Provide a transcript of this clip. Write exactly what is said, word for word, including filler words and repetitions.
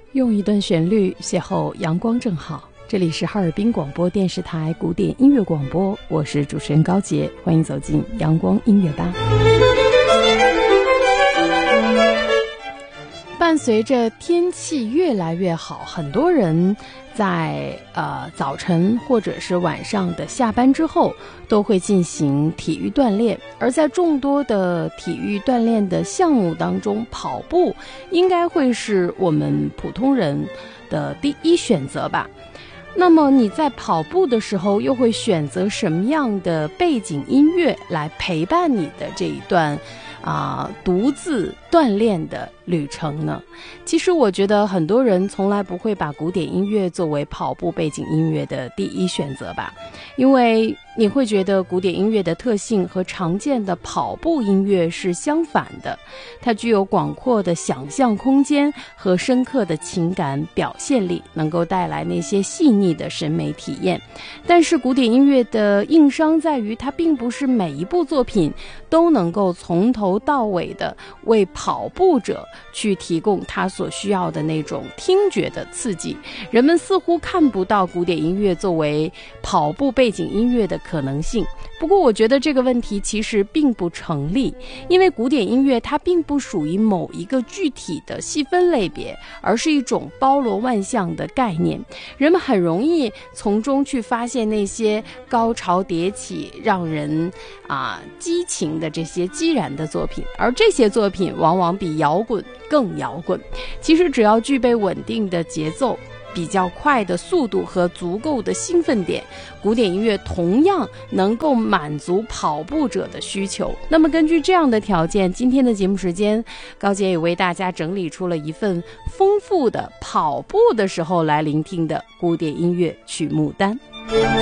用一段旋律邂逅阳光正好。这里是哈尔滨广播电视台古典音乐广播，我是主持人高洁，欢迎走进阳光音乐吧。伴随着天气越来越好，很多人在呃早晨或者是晚上的下班之后都会进行体育锻炼，而在众多的体育锻炼的项目当中，跑步应该会是我们普通人的第一选择吧。那么你在跑步的时候又会选择什么样的背景音乐来陪伴你的这一段啊、呃、独自锻炼的旅程呢？其实我觉得很多人从来不会把古典音乐作为跑步背景音乐的第一选择吧，因为你会觉得古典音乐的特性和常见的跑步音乐是相反的，它具有广阔的想象空间和深刻的情感表现力，能够带来那些细腻的审美体验。但是古典音乐的硬伤在于，它并不是每一部作品都能够从头到尾的为跑步者去提供他所需要的那种听觉的刺激。人们似乎看不到古典音乐作为跑步背景音乐的可能性。不过我觉得这个问题其实并不成立，因为古典音乐它并不属于某一个具体的细分类别，而是一种包罗万象的概念。人们很容易从中去发现那些高潮迭起让人啊激情的这些激燃的作品，而这些作品往往比摇滚更摇滚。其实只要具备稳定的节奏，比较快的速度和足够的兴奋点，古典音乐同样能够满足跑步者的需求。那么根据这样的条件，今天的节目时间，高洁也为大家整理出了一份丰富的跑步的时候来聆听的古典音乐曲目单。